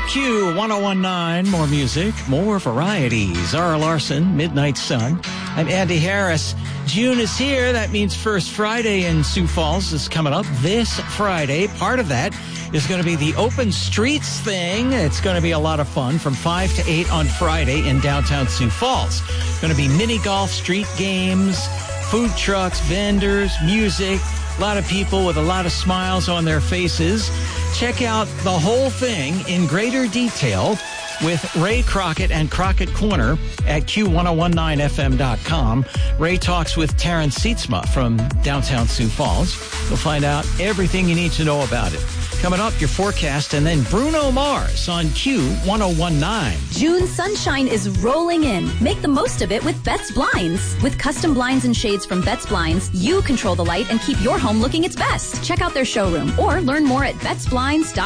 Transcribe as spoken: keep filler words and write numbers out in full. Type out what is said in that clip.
Q one oh one nine, more music, more varieties. Zara Larson, Midnight Sun. I'm Andy Harris. June is here. That means First Friday in Sioux Falls is coming up this Friday. Part of that is going to be the Open Streets thing. It's going to be a lot of fun from five to eight on Friday in downtown Sioux Falls. Going to be mini golf, street games, food trucks, vendors, music. A lot of people with a lot of smiles on their faces. Check out the whole thing in greater detail with Ray Crockett and Crockett Corner at Q ten nineteen F M dot com. Ray talks with Terrence Sietsma from downtown Sioux Falls. You'll find out everything you need to know about it. Coming up, your forecast, and then Bruno Mars on Q ten nineteen. June sunshine is rolling in. Make the most of it with Betts Blinds. With custom blinds and shades from Betts Blinds, you control the light and keep your home looking its best. Check out their showroom or learn more at betts blinds dot com.